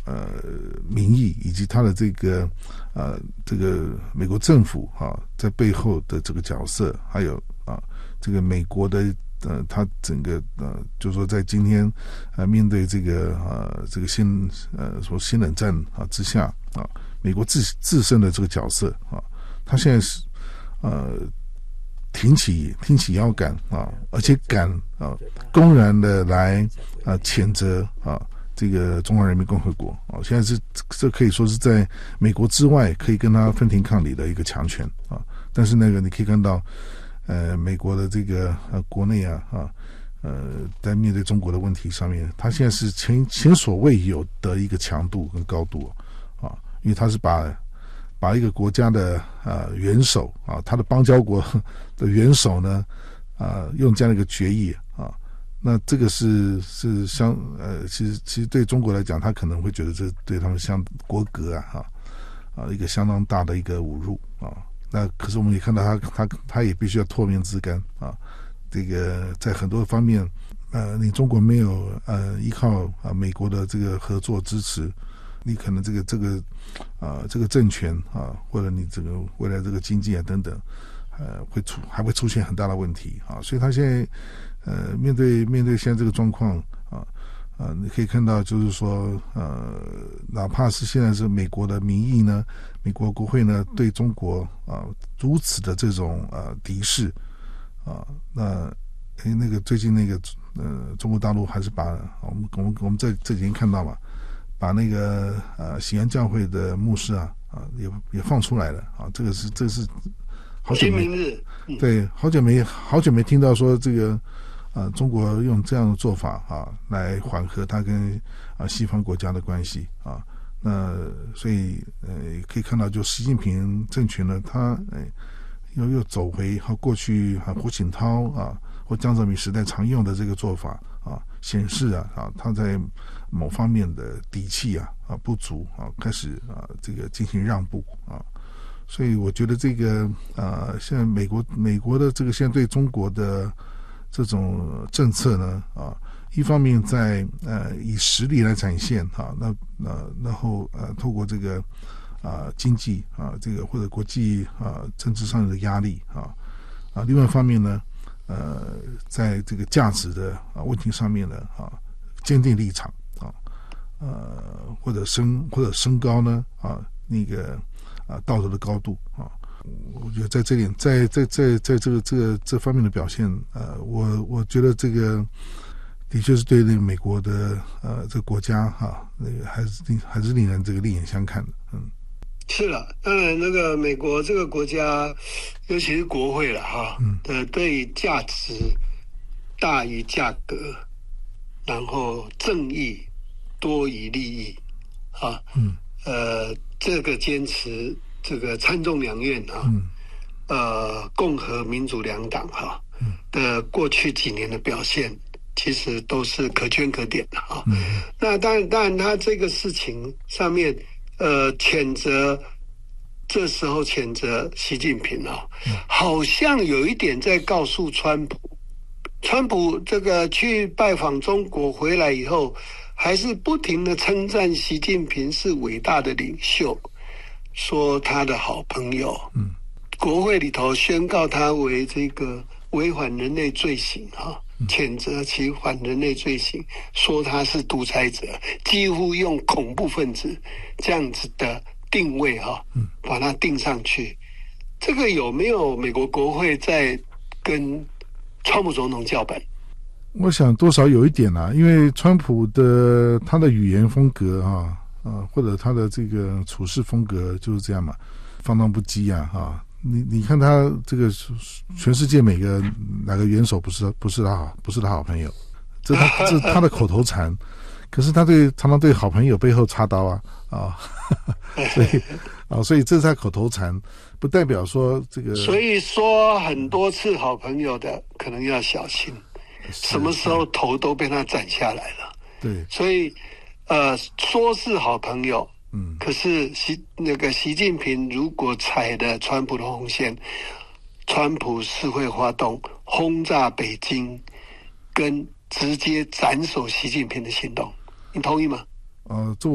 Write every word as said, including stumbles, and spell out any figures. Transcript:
呃民意以及他的这个呃这个美国政府啊在背后的这个角色，还有啊这个美国的呃他整个呃就是说在今天呃面对这个呃这个新呃说新冷战啊之下啊，美国自自身的这个角色啊，他现在是呃。挺起挺起腰杆啊，而且敢啊公然的来啊谴责啊这个中华人民共和国啊，现在是这可以说是在美国之外可以跟他分庭抗礼的一个强权啊。但是那个你可以看到，呃，美国的这个呃国内啊啊呃，在面对中国的问题上面，他现在是前前所未有的一个强度跟高度啊，因为他是把。把一个国家的呃元首啊，他的邦交国的元首呢，啊，用这样的一个决议啊，那这个是是相呃，其实其实对中国来讲，他可能会觉得这对他们相国格啊哈啊一个相当大的一个侮辱啊。那可是我们也看到他他他也必须要脱面自干啊，这个在很多方面呃，你中国没有呃依靠啊美国的这个合作支持。你可能这个这个啊、呃、这个政权啊，或者你这个未来这个经济啊等等，呃，会出还会出现很大的问题啊。所以他现在呃面对面对现在这个状况啊啊，你可以看到就是说呃，哪怕是现在是美国的民意呢，美国国会呢对中国啊如此的这种呃敌视啊，那诶那个最近那个呃中国大陆还是把我们我们我们这这几天看到嘛。把那个呃喜安教会的牧师啊啊也也放出来了啊，这个是这个是好久没嗯、 对好久没好久没听到说这个呃中国用这样的做法啊来缓和他跟啊西方国家的关系啊，那所以呃可以看到就习近平政权呢，他哎又又走回和过去啊胡锦涛啊或江泽民时代常用的这个做法啊，显示啊啊他在某方面的底气啊啊不足啊，开始啊这个进行让步啊，所以我觉得这个啊现在美国美国的这个现在对中国的这种政策呢啊，一方面在呃以实力来展现啊，那那然后呃透过这个啊经济啊这个或者国际啊政治上的压力啊啊，另外一方面呢呃在这个价值的啊问题上面呢啊坚定立场。呃，或者升或者升高呢啊，那个啊道德的高度啊，我觉得在这点，在在在在这个这个这方面的表现，呃，我我觉得这个的确是对那个美国的呃这个国家哈、啊，那个还是还是令人这个另眼相看的，嗯， 是了，当然那个美国这个国家，尤其是国会了哈，嗯，的对价值大于价格，然后正义。多于利益，啊，嗯，呃，这个坚持，这个参众两院啊，嗯，呃，共和民主两党哈、啊，嗯，的过去几年的表现，其实都是可圈可点的啊。嗯，那当然，当然，他这个事情上面，呃，谴责，这时候谴责习近平啊，嗯、好像有一点在告诉川普，川普这个去拜访中国回来以后。还是不停的称赞习近平是伟大的领袖，说他的好朋友，嗯，国会里头宣告他为这个违反人类罪行哈、啊，谴责其反人类罪行，说他是独裁者，几乎用恐怖分子这样子的定位哈、啊，嗯，把它定上去。这个有没有美国国会在跟川普总统叫板？ 我想多少有一点啦、啊，因为川普的他的语言风格啊，啊或者他的这个处事风格就是这样嘛，放荡不羁啊，啊，你你看他这个全世界每个哪个元首不是不是他好不是他好朋友，这他这他的口头禅，可是他对常常对好朋友背后插刀啊啊，所以啊所以这是他口头禅，不代表说这个， 所以说很多次好朋友的可能要小心。什么时候头都被他斩下来了？ 对， 所以，呃，说是好朋友，嗯，可是习那个习近平如果踩了川普的红线，川普是会发动轰炸北京，跟直接斩首习近平的行动，你同意吗？ 呃，这